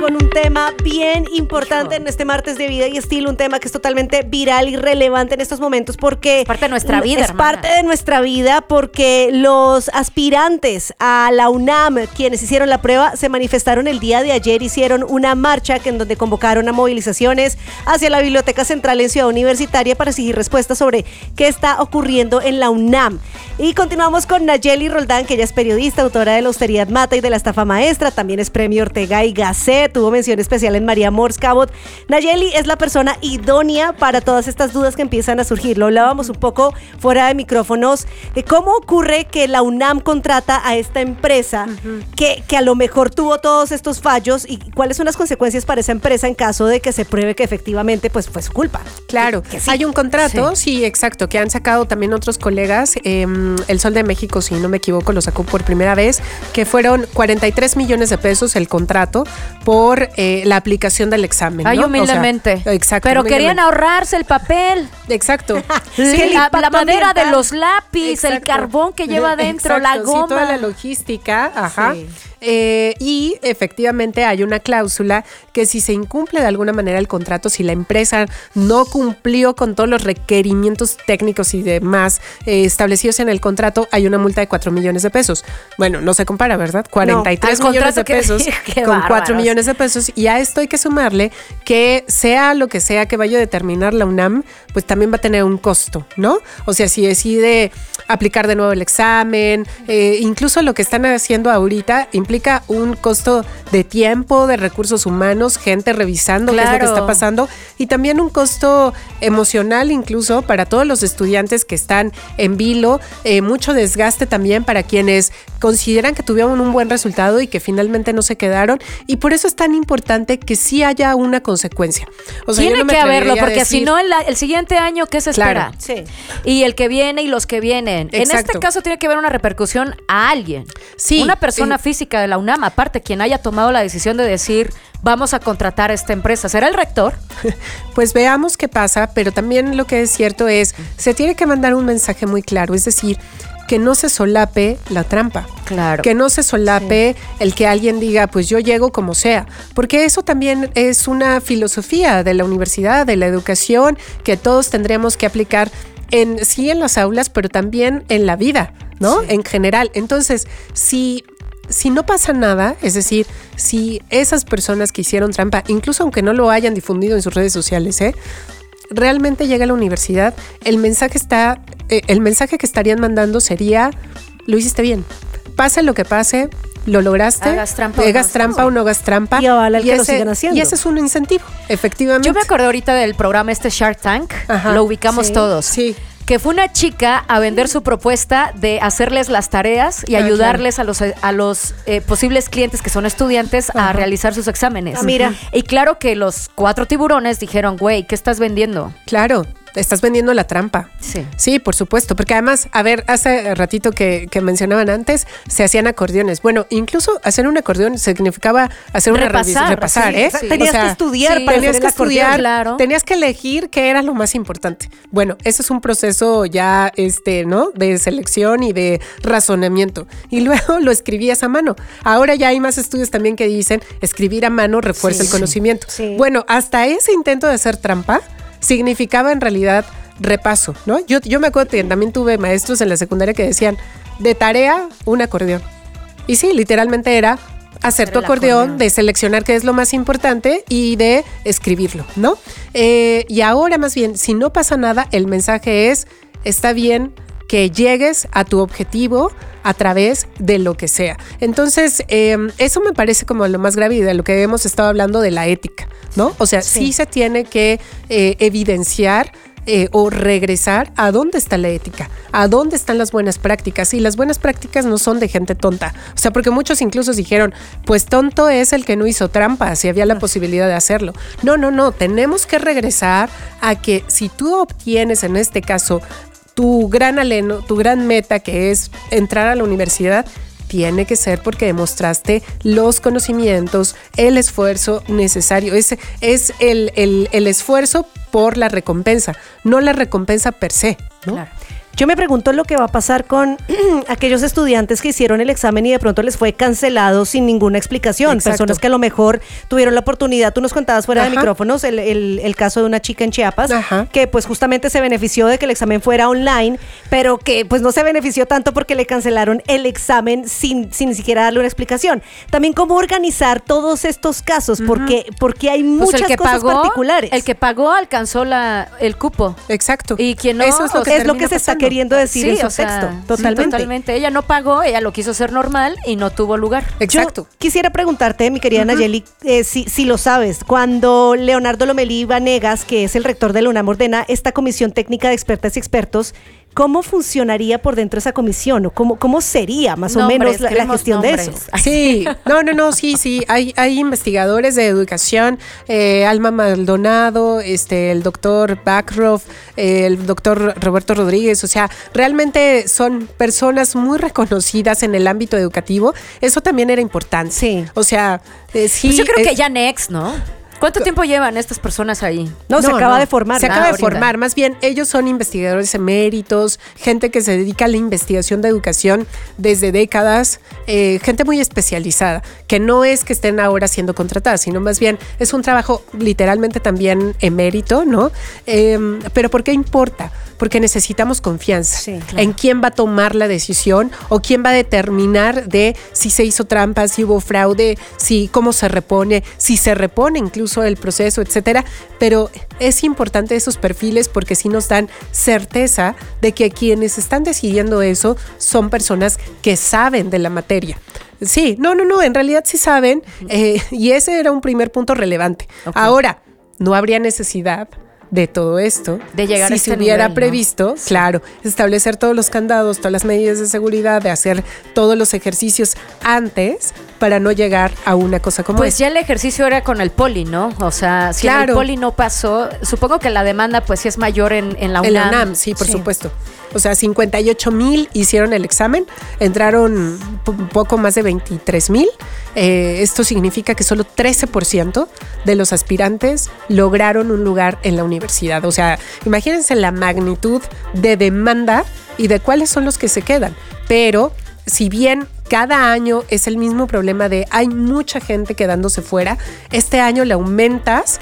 con un tema bien importante en este martes de vida y estilo, un tema que es totalmente viral y relevante en estos momentos porque parte de nuestra vida, es parte de nuestra vida porque los aspirantes a la UNAM, quienes hicieron la prueba, se manifestaron el día de ayer, hicieron una marcha en donde convocaron a movilizaciones hacia la Biblioteca Central en Ciudad Universitaria para exigir respuestas sobre qué está ocurriendo en la UNAM. Y continuamos con Nayeli Roldán, que ella es periodista, autora de La austeridad mata y de La estafa maestra, también es premio Ortega y Gasset, tuvo mención especial en María Mors Cabot. Nayeli es la persona idónea para todas estas dudas que empiezan a surgir. Lo hablábamos un poco fuera de micrófonos de cómo ocurre que la UNAM contrata a esta empresa que a lo mejor tuvo todos estos fallos y cuáles son las consecuencias para esa empresa en caso de que se pruebe que efectivamente pues fue su culpa. Claro, que sí. Hay un contrato, sí, exacto, que han sacado también otros colegas. El Sol de México, si no me equivoco, lo sacó por primera vez, que fueron 43 millones de pesos el contrato por la aplicación del examen. Ay, ¿no? humildemente. O sea, exacto. Pero humildemente. querían ahorrarse el papel. Exacto. Sí, la madera de los lápices, Exacto. el carbón que lleva adentro, la goma. Sí, toda la logística, ajá. Sí. Y efectivamente hay una cláusula que si se incumple de alguna manera el contrato, si la empresa no cumplió con todos los requerimientos técnicos y demás establecidos en el contrato, hay una multa de 4 millones de pesos. Bueno, no se compara, ¿verdad? 43 millones de pesos con 4 millones de pesos. Y a esto hay que sumarle que sea lo que sea que vaya a determinar la UNAM, pues también va a tener un costo, ¿no? O sea, si decide aplicar de nuevo el examen, incluso lo que están haciendo ahorita implica un costo de tiempo, de recursos humanos, gente revisando qué es lo que está pasando y también un costo emocional incluso para todos los estudiantes que están en vilo, mucho desgaste también para quienes consideran que tuvieron un buen resultado y que finalmente no se quedaron y por eso es tan importante que sí haya una consecuencia. O sea, tiene que haberlo porque si no el siguiente año ¿qué se espera? Claro, sí. Y el que viene y los que vienen. Exacto. En este caso tiene que haber una repercusión a alguien. Sí, una persona física de la UNAM, aparte quien haya tomado la decisión de decir vamos a contratar a esta empresa. ¿Será el rector? Pues veamos qué pasa, pero también lo que es cierto es, se tiene que mandar un mensaje muy claro, es decir, que no se solape la trampa. Claro. Que no se solape el que alguien diga, pues yo llego como sea. Porque eso también es una filosofía de la universidad, de la educación, que todos tendríamos que aplicar en las aulas, pero también en la vida, ¿no? Sí. En general. Entonces, si no pasa nada, es decir, si esas personas que hicieron trampa, incluso aunque no lo hayan difundido en sus redes sociales, realmente llega a la universidad, el mensaje que estarían mandando sería, lo hiciste bien, pase lo que pase, lo lograste, hagas trampa o no hagas trampa. Y avala el que lo sigan haciendo. Y ese es un incentivo, efectivamente. Yo me acordé ahorita del programa Shark Tank, lo ubicamos todos. Sí. Que fue una chica a vender su propuesta de hacerles las tareas y ayudarles a los posibles clientes que son estudiantes a realizar sus exámenes. Mira. Y claro que los 4 tiburones dijeron, güey, ¿qué estás vendiendo? Claro. Estás vendiendo la trampa. Sí. Sí, por supuesto. Porque además, a ver, hace ratito que mencionaban antes, se hacían acordeones. Bueno, incluso hacer un acordeón significaba hacer repasar, sí. Sí. Tenías que estudiar para hacer el acordeón. Claro. Tenías que elegir qué era lo más importante. Bueno, ese es un proceso ya, ¿no? De selección y de razonamiento. Y luego lo escribías a mano. Ahora ya hay más estudios también que dicen escribir a mano refuerza el conocimiento. Sí. Bueno, hasta ese intento de hacer trampa significaba en realidad repaso, ¿no? Yo me acuerdo que también tuve maestros en la secundaria que decían, de tarea, un acordeón. Y sí, literalmente era hacer tu acordeón, de seleccionar qué es lo más importante y de escribirlo, ¿no? Y ahora más bien, si no pasa nada, el mensaje es, está bien que llegues a tu objetivo a través de lo que sea. Entonces, eso me parece como lo más grave y de lo que hemos estado hablando de la ética, ¿no? O sea, sí se tiene que evidenciar o regresar a dónde está la ética, a dónde están las buenas prácticas. Y las buenas prácticas no son de gente tonta. O sea, porque muchos incluso dijeron, pues tonto es el que no hizo trampa, si había la posibilidad de hacerlo. No, tenemos que regresar a que si tú obtienes en este caso tu gran anhelo, tu gran meta, que es entrar a la universidad, tiene que ser porque demostraste los conocimientos, el esfuerzo necesario. Es el esfuerzo por la recompensa, no la recompensa per se, ¿no? Claro. Yo me pregunto lo que va a pasar con aquellos estudiantes que hicieron el examen y de pronto les fue cancelado sin ninguna explicación. Exacto. Personas que a lo mejor tuvieron la oportunidad, tú nos contabas fuera de Ajá. micrófonos el caso de una chica en Chiapas, Ajá. que pues justamente se benefició de que el examen fuera online, pero que pues no se benefició tanto porque le cancelaron el examen sin ni siquiera darle una explicación. También cómo organizar todos estos casos, porque hay Pues muchas cosas particulares. El que pagó alcanzó el cupo. Exacto. Y quien no, Eso es lo que, es lo que se está queriendo decir en su texto. Totalmente. Sí, totalmente. Ella no pagó, ella lo quiso hacer normal y no tuvo lugar. Exacto. Yo quisiera preguntarte, mi querida Nayeli, si lo sabes, cuando Leonardo Lomelí Vanegas, que es el rector de la UNAM, ordena esta comisión técnica de expertas y expertos, ¿cómo funcionaría por dentro esa comisión? ¿O cómo sería más o menos la gestión de eso? Nombres. Sí, sí. Hay investigadores de educación, Alma Maldonado, el doctor Backroff, el doctor Roberto Rodríguez. O sea, realmente son personas muy reconocidas en el ámbito educativo. Eso también era importante. Sí. O sea, sí. Pues yo creo que ya next, ¿no? ¿Cuánto tiempo llevan estas personas ahí? No, se acaba de formar. Se acaba de ahorita. formar. Más bien, ellos son investigadores eméritos, gente que se dedica a la investigación de educación desde décadas, gente muy especializada, que no es que estén ahora siendo contratadas, sino más bien es un trabajo literalmente también emérito, ¿no? Pero ¿por qué importa? Porque necesitamos confianza en quién va a tomar la decisión o quién va a determinar de si se hizo trampa, si hubo fraude, cómo se repone, si se repone incluso el proceso, etcétera. Pero es importante esos perfiles porque sí nos dan certeza de que quienes están decidiendo eso son personas que saben de la materia. Sí, en realidad sí saben, y ese era un primer punto relevante. Okay. Ahora, no habría necesidad de todo esto, de llegar si a este se hubiera nivel, previsto, sí. Claro, establecer todos los candados, todas las medidas de seguridad, de hacer todos los ejercicios antes para no llegar a una cosa como pues esta. Ya el ejercicio era con el poli, ¿no? O sea, si claro. el poli no pasó, supongo que la demanda pues sí es mayor en la UNAM. En la UNAM, sí, por supuesto. O sea, 58,000 hicieron el examen, entraron poco más de 23,000. Esto significa que solo 13% de los aspirantes lograron un lugar en la universidad. O sea, imagínense la magnitud de demanda y de cuáles son los que se quedan. Pero si bien cada año es el mismo problema de hay mucha gente quedándose fuera, este año le aumentas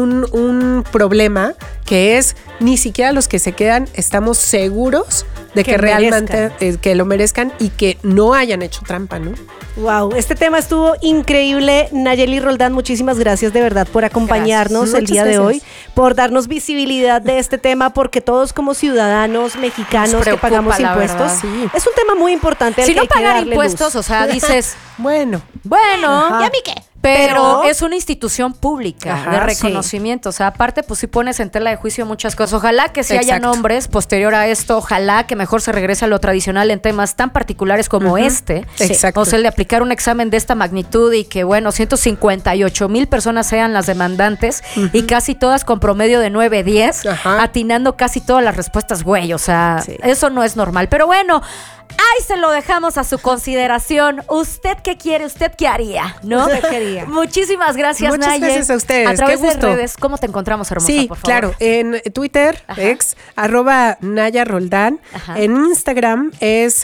un problema que es ni siquiera los que se quedan estamos seguros de que realmente que lo merezcan y que no hayan hecho trampa, ¿no? Wow, este tema estuvo increíble. Nayeli Roldán, muchísimas gracias de verdad por acompañarnos el día de hoy, por darnos visibilidad de este tema, porque todos como ciudadanos mexicanos que pagamos impuestos, es un tema muy importante. Si no que pagar impuestos, o sea, dices, bueno, ¿y a mí qué? Pero es una institución pública de reconocimiento. Sí. O sea, aparte, pues sí pones en tela de juicio muchas cosas. Ojalá que sí haya nombres posterior a esto. Ojalá que mejor se regrese a lo tradicional en temas tan particulares como este. Exacto. O sea, el de aplicar un examen de esta magnitud y que, 158,000 personas sean las demandantes y casi todas con promedio de 9-10, atinando casi todas las respuestas, güey. O sea, eso no es normal. Pero bueno, ahí se lo dejamos a su consideración. ¿Usted qué quiere? ¿Usted qué haría? ¿No? ¿Usted qué haría? Muchísimas gracias, Muchas Naye. gracias a ustedes. A través Qué gusto. de redes, ¿cómo te encontramos, hermosa, Sí, por favor? claro. En Twitter, @Naya Roldán. En Instagram es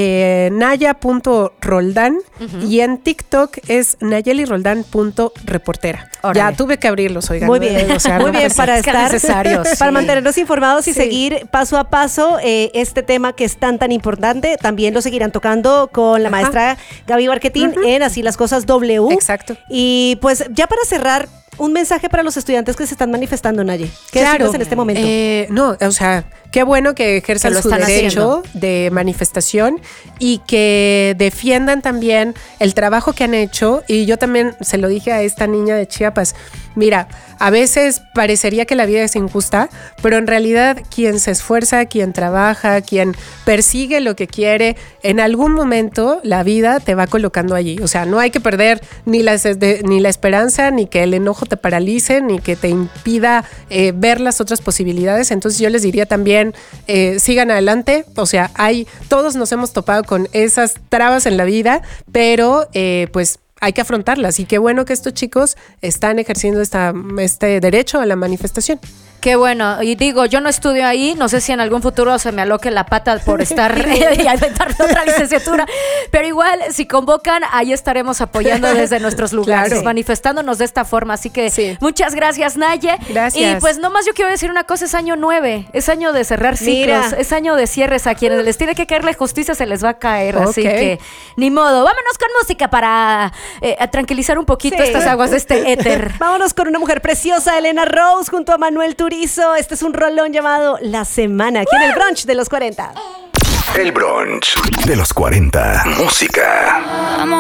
naya.roldán y en TikTok es nayeliroldán.reportera. Ya tuve que abrirlos, oigan. Muy bien, muy bien para estar necesarios, para mantenernos informados y seguir paso a paso este tema que es tan importante. También lo seguirán tocando con la maestra Gaby Barquetín en Así las Cosas W. Exacto. Y pues ya para cerrar, un mensaje para los estudiantes que se están manifestando, Naye. ¿Qué decirles en este momento? No, o sea, qué bueno que ejerzan su derecho de manifestación y que defiendan también el trabajo que han hecho. Y yo también se lo dije a esta niña de Chiapas. Mira, a veces parecería que la vida es injusta, pero en realidad quien se esfuerza, quien trabaja, quien persigue lo que quiere, en algún momento la vida te va colocando allí. O sea, no hay que perder ni la esperanza, ni que el enojo te paralice, ni que te impida ver las otras posibilidades. Entonces yo les diría también, sigan adelante. O sea, todos nos hemos topado con esas trabas en la vida, pero pues hay que afrontarlas. Y qué bueno que estos chicos están ejerciendo este derecho a la manifestación. Qué bueno. Y digo, yo no estudio ahí, no sé si en algún futuro se me aloque la pata por estar y aventar otra licenciatura, pero igual, si convocan, ahí estaremos apoyando desde nuestros lugares, manifestándonos de esta forma. Así que muchas gracias, Naye. Gracias. Y pues nomás yo quiero decir una cosa, es año 9, es año de cerrar ciclos, es año de cierres. A quienes les tiene que caerle justicia se les va a caer, así que ni modo. Vámonos con música para tranquilizar un poquito estas aguas de este éter. Vámonos con una mujer preciosa, Elena Rose, junto a Manuel Turizo. Este es un rolón llamado La Semana, aquí en el brunch de los 40. El brunch de los 40. Música.